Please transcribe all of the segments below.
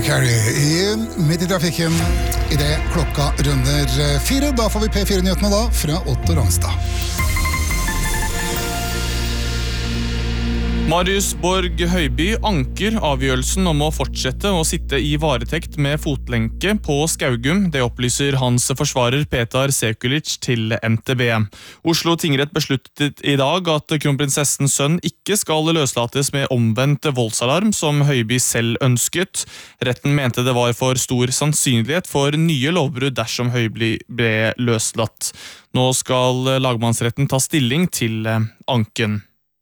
Carey midt i trafikken i det klokka runder 4. Da får vi P4-nyhetene da fra Otto Rangstad. Marius Borg Høiby anker avgjørelsen om å fortsette å sitte i varetekt med fotlenke på Skaugum. Det opplyser hans forsvarer Petar Sekulic til NTB. Oslo tingrett besluttet i dag at kronprinsessens sønn ikke skal løslates med omvendt voldsalarm, som Høiby selv ønsket. Retten mente det var for stor sannsynlighet for nye lovbrudd dersom Høiby ble løslatt. Nå skal lagmannsretten ta stilling til anken.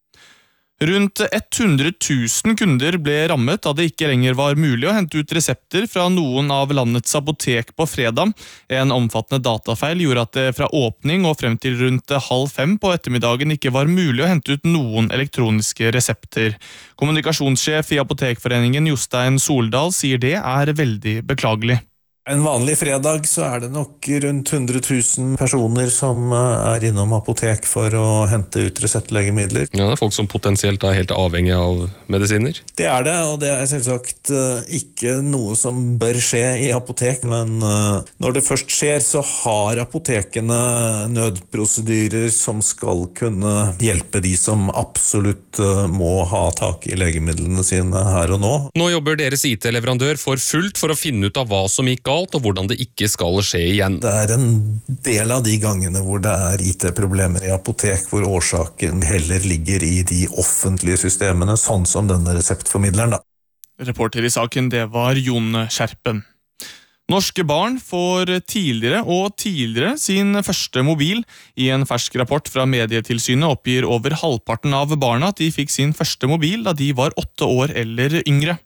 Rundt 100 000 kunder ble rammet da det ikke lenger var mulig å hente ut resepter fra noen av landets apotek på fredag. En omfattende datafeil gjorde at det fra åpning og frem til rundt 16:30 på ettermiddagen ikke var mulig å hente ut noen elektroniske resepter. Kommunikasjonssjef i Apotekforeningen Jostein Soldal sier det er veldig beklagelig. En vanlig fredag så er det nok rundt 100 000 personer som er innom apotek for å hente ut reseptlegemidler. Ja, det er folk som potensielt er helt avhengig av medisiner. Det er det, og det er selvsagt ikke noe som bør skje i apotek, men når det først skjer så har apotekene nødprosedyrer som skal kunne hjelpe de som absolutt må ha tak i legemidlene sine her og nå. Nå jobber deres IT-leverandør for fullt for å finne ut av hva som gikk galt, og hvordan det ikke skal skje igjen. Det er en del av de gangene hvor det er IT-problemer i apotek, hvor årsaken heller ligger i de offentlige systemene, sånn som denne reseptformidleren da. Reporter i saken, det var Jon Skjerpen. Norske barn får tidligere og tidligere sin første mobil. I en fersk rapport fra Medietilsynet oppgir over halvparten av barna at de fikk sin første mobil da de var 8 år eller yngre.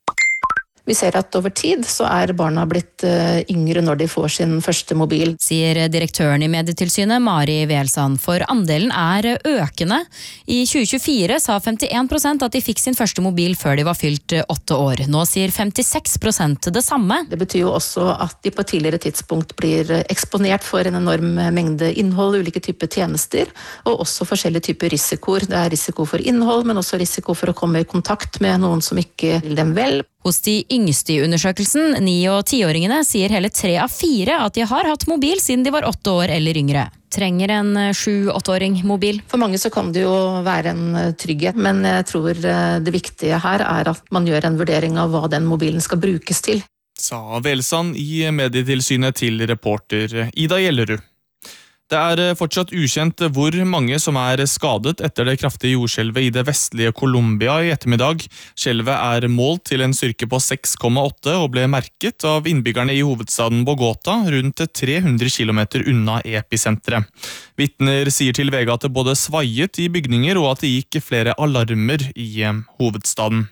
Vi ser at over tid så er barna blitt yngre når de får sin første mobil. Sier direktøren i Medietilsynet, Mari Welsand, for andelen er økende. I 2024 sa 51% at de fikk sin første mobil før de var fylt 8 år. Nå sier 56% det samme. Det betyr jo også at de på et tidligere tidspunkt blir eksponert for en enorm mengde innhold, ulike typer tjenester, og også forskjellige typer risikoer. Det er risiko for innhold, men også risiko for å komme i kontakt med noen som ikke vil dem vel. Hos de yngste i undersøkelsen, 9- og 10-åringene, sier hele 3 av 4 at de har hatt mobil siden de var 8 år eller yngre. Trenger en 7-8-åring mobil? For mange så kan det jo være en trygghet, men jeg tror det viktige her er at man gjør en vurdering av hva den mobilen skal brukes til. Sa Welsand i Medietilsynet til reporter Ida Gjellerud. Det er fortsatt ukjent hvor mange som er skadet etter det kraftige jordskjelvet i det vestlige Colombia i ettermiddag. Skjelvet er målt til en styrke på 6,8 og ble merket av innbyggerne i hovedstaden Bogota, rundt 300 kilometer unna episenteret. Vitner sier til VG at det både svaiet i bygninger og at det gikk flere alarmer i hovedstaden.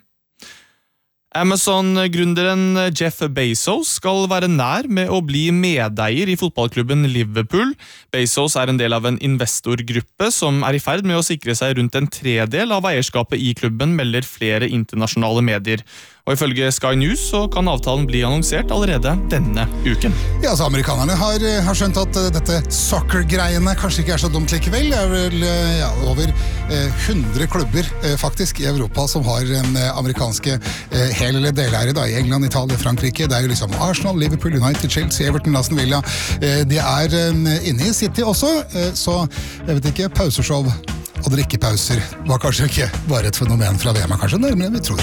Amazon-gründeren Jeff Bezos skal være nær med å bli medeier i fotballklubben Liverpool. Bezos er en del av en investorgruppe som er i ferd med å sikre seg rundt en tredel av eierskapet i klubben, melder flere internasjonale medier. Og ifølge Sky News så kan avtalen bli annonsert allerede denne uken. Ja, så amerikanerne har skjønt at dette soccer-greiene kanskje ikke er så dumt likevel. Det er vel over 100 klubber faktisk i Europa som har en amerikanske hel- eller deleiere da, i England, Italia, Frankrike. Det er jo liksom Arsenal, Liverpool, United, Chelsea, Everton, Aston Villa. De er inne i City også, så jeg vet ikke, pauseshow og drikkepauser var kanskje ikke bare et fenomen fra VM, kanskje nærmere enn vi tror.